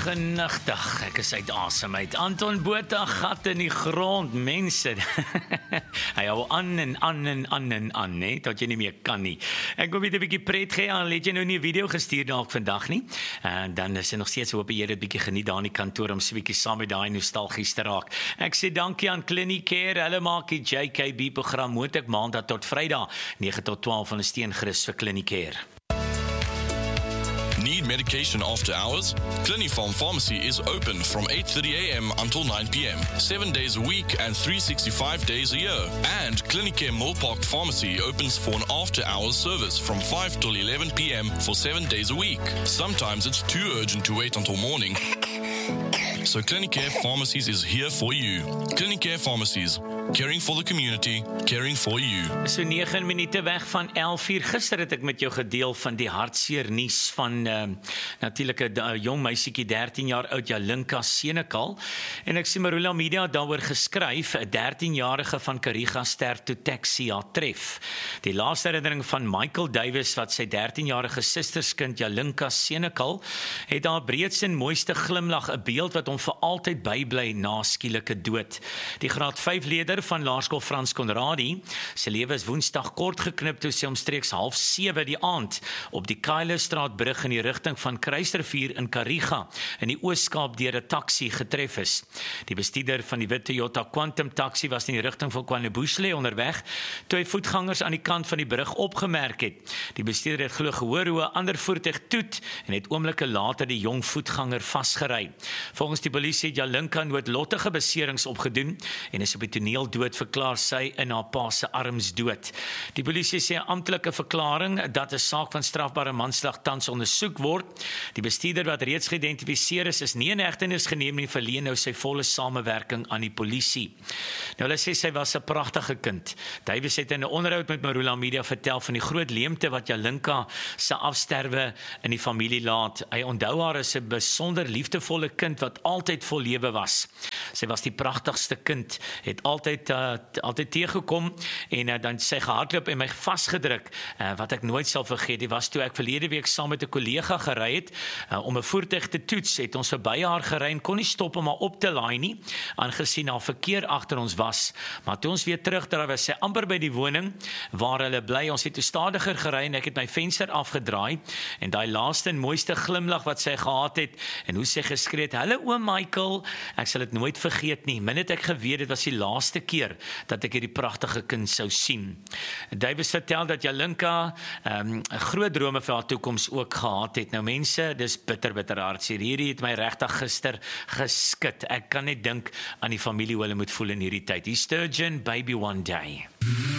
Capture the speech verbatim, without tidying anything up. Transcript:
Genigtig, ek is uit asem uit. Anton Botha, gat in die grond, mense. Hy hou aan en aan en aan en aan, nee, tot jy nie meer kan nie. Ek wil net 'n bietjie pret gee, al het jy nou nie 'n video gestuur dalk vandag nie. En dan is hy nog steeds hoop jy dit bietjie geniet daar in die kantoor om so 'n bietjie saam met daai nostalgies te raak. Ek sê dankie aan Clinicare, hulle maak die J K B program moontlik maandag tot Vrydag, nege tot twaalf van 'n steengerus vir Clinicare. Need medication after hours? Clinifarm Pharmacy is open from eight thirty a m until nine p m, seven days a week and three hundred sixty-five days a year. And Clinicare Millpark Pharmacy opens for an after-hours service from five till eleven p m for seven days a week. Sometimes it's too urgent to wait until morning. So Clinicare Pharmacies is here for you. Clinicare Pharmacies, caring for the community, caring for you. So nege minute weg van elf uur. Gister het ek met jou gedeel van die hartseer nuus van uh, natuurlik 'n jong meisietjie dertien jaar oud, Jalinka Senekal. En ek sien Marula Media daaroor geskryf, 'n dertienjarige van Kariga sterf toe taxi haar tref. Die laaste herinnering van Michael Davis wat sy dertienjarige susterskind Jalinka Senekal het haar breedste en mooiste glimlag, 'n beeld wat hom vir altyd bybly na skielike dood. Die graad vyf leerder van Laerskool Frans Conradie se lewe is Woensdag kort geknip toe sy omstreeks half sewe die aand op die Kailestraat brug in die rigting van Kruisrivier in Kariga in die Oos-Kaap deur 'n taxi getref is. Die bestuurder van die wit Toyota Quantum taxi was in die rigting van KwaNobuhle onderweg toe hy voetgangers aan die kant van die brug opgemerk het. Die bestuurder het glo gehoor hoe 'n ander voertuig toet en het oomblikke later die jong voetganger vasgery. Volgens die polisie het Jalinka noodlottige beserings opgedoen en is op die toneel dood verklaar, sy in haar pa se arms dood. Die polisie sê 'n amptelike verklaring dat 'n saak van strafbare manslag tans ondersoek word. Die bestuurder wat reeds geïdentifiseer is, is nie in hegtenis geneem nie, verleen nou sy volle samewerking aan die polisie. Nou hulle sê sy was 'n pragtige kind. Davies het in 'n onderhoud met Marula Media vertel van die groot leemte wat Jalinka se afsterwe in die familie laat. Hy onthou haar as 'n besonder liefdevolle kind wat altyd vol lewe was. Sy was die pragtigste kind, het altyd uh, altyd teëgekom en uh, dan sy gehardloop en my vasgedruk. Uh, wat ek nooit sal vergeet, die was toe ek verlede week saam met 'n kollega gery het uh, om 'n voertuig te toets, het ons verby haar gery en kon nie stop om haar op te laai nie, aangesien haar verkeer agter ons was. Maar toe ons weer terug daar was sy amper by die woning waar hulle bly. Ons het toe stadiger gery en ek het my venster afgedraai en daai laaste en mooiste glimlag wat sy gehad het en hoe sy geskree het, "Hallo oom Michael," ek sal dit nooit vergeet nie. Min het ek geweet dit was die laaste keer dat ek hierdie pragtige kind sou sien. Davies vertel dat Jalinka um, groot drome vir haar toekoms ook gehad het. Nou mense, dis bitter bitter hartseer. Hierdie het my regtig gister geskit. Ek kan net dink aan die familie hoe hulle moet voel in hierdie tyd. Die Sturgeon, Baby One Day.